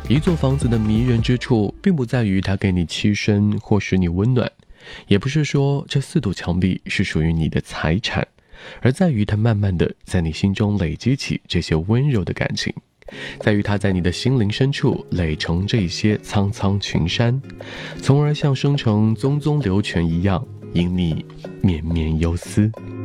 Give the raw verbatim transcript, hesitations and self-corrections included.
一座房子的迷人之处，并不在于它给你栖身或使你温暖，也不是说这四堵墙壁是属于你的财产，而在于它慢慢的在你心中累积起这些温柔的感情，在于它在你的心灵深处垒成这些苍苍群山，从而像生成淙淙流泉一样，引你绵绵忧思。